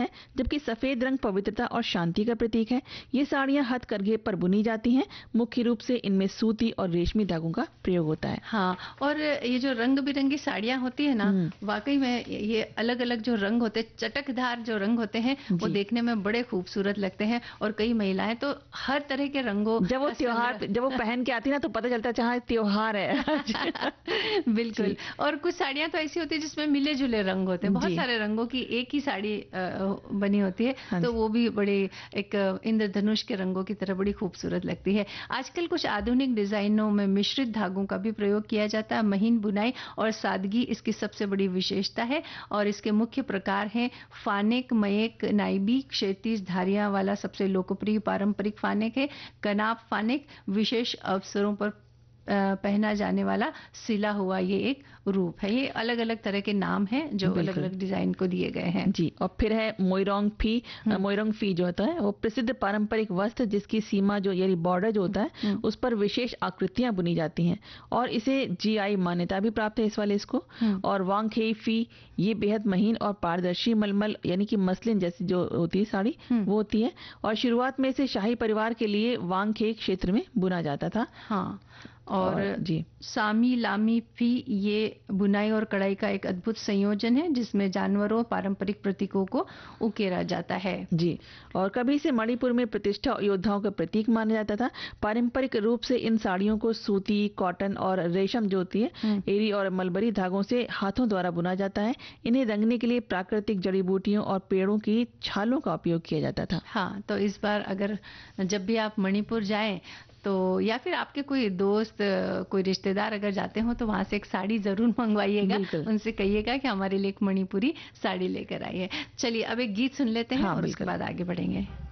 है, जबकि सफेद रंग पवित्रता और शांति का प्रतीक है। ये साड़ियां हथकरघे पर बुनी जाती हैं। मुख्य रूप से इनमें सूती और रेशमी धागों का प्रयोग होता है। हाँ, और ये जो रंग बिरंगी साड़ियां होती है ना, वाकई में ये अलग अलग जो रंग होते हैं, चटकदार जो रंग होते हैं, वो देखने में बड़े खूबसूरत लगते हैं। और कई महिलाएं तो हर तरह के रंगों, जब वो पहन के आती ना तो पता चलता है जहाँ त्योहार है। बिल्कुल। और कुछ साड़ियां तो ऐसी होती है जिसमें मिले जुले रंग होते हैं, बहुत सारे रंगों की एक ही साड़ी बनी होती है। हाँ, तो वो भी बड़ी एक इंद्रधनुष के रंगों की तरह बड़ी खूबसूरत लगती है। आजकल कुछ आधुनिक डिजाइनों में मिश्रित धागों का भी प्रयोग किया जाता है। महीन बुनाई और सादगी इसकी सबसे बड़ी विशेषता है। और इसके मुख्य प्रकार हैं फानेक, मयेक, नाइबी। क्षैतिज धारियां वाला सबसे लोकप्रिय पारंपरिक फानेक है। कनाप फानेक विशेष अवसरों पर पहना जाने वाला सिला हुआ ये एक रूप है। ये अलग अलग तरह के नाम हैं जो अलग अलग डिजाइन को दिए गए हैं। जी, और फिर है मोइरोंग फी। मोइरोंग फी जो होता है वो प्रसिद्ध पारंपरिक वस्त्र जिसकी सीमा जो यानी बॉर्डर जो होता है उस पर विशेष आकृतियां बुनी जाती हैं और इसे जीआई मान्यता भी प्राप्त है इस वाले इसको। और वांगखेई फी ये बेहद महीन और पारदर्शी मलमल यानी कि मसलिन जैसी जो होती है साड़ी वो होती है। और शुरुआत में इसे शाही परिवार के लिए वांगखेई क्षेत्र में बुना जाता था। हाँ, और जी सामी लामी फी ये बुनाई और कढ़ाई का एक अद्भुत संयोजन है जिसमें जानवरों पारंपरिक प्रतीकों को उकेरा जाता है। जी, और कभी से मणिपुर में प्रतिष्ठा योद्धाओं का प्रतीक माना जाता था। पारंपरिक रूप से इन साड़ियों को सूती, कॉटन और रेशम जो होती है एरी और मलबरी धागों से हाथों द्वारा बुना जाता है। इन्हें रंगने के लिए प्राकृतिक जड़ी बूटियों और पेड़ों की छालों का उपयोग किया जाता था। हाँ, तो इस बार अगर जब भी आप मणिपुर जाएं तो या फिर आपके कोई दोस्त, कोई रिश्तेदार अगर जाते हो तो वहां से एक साड़ी जरूर मंगवाइएगा। उनसे कहिएगा कि हमारे लिए एक मणिपुरी साड़ी लेकर आइए। चलिए अब एक गीत सुन लेते हैं और उसके बाद आगे बढ़ेंगे।